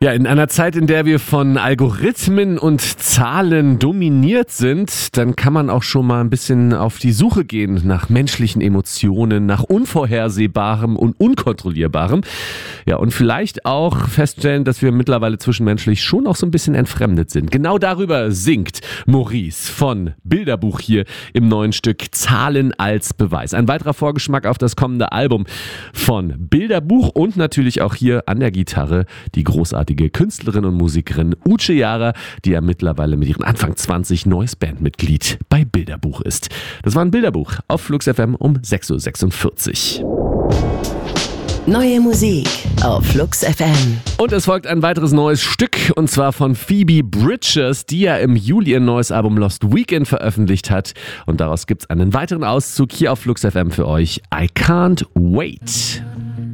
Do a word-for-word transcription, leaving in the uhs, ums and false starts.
Ja, in einer Zeit, in der wir von Algorithmen und Zahlen dominiert sind, dann kann man auch schon mal ein bisschen auf die Suche gehen nach menschlichen Emotionen, nach Unvorhersehbarem und Unkontrollierbarem. Ja, und vielleicht auch feststellen, dass wir mittlerweile zwischenmenschlich schon auch so ein bisschen entfremdet sind. Genau darüber singt Maurice von Bilderbuch hier im neuen Stück Zahlen als Beweis. Ein weiterer Vorgeschmack auf das kommende Album von Bilderbuch und natürlich auch hier an der Gitarre die großartige Künstlerin und Musikerin Uche Jara, die ja mittlerweile mit ihren Anfang zwanzig neues Bandmitglied bei Bilderbuch ist. Das war ein Bilderbuch auf Flux F M um sechs Uhr sechsundvierzig. Neue Musik auf Flux F M. Und es folgt ein weiteres neues Stück, und zwar von Phoebe Bridgers, die ja im Juli ihr neues Album Lost Weekend veröffentlicht hat. Und daraus gibt es einen weiteren Auszug hier auf Flux F M für euch. I Can't Wait.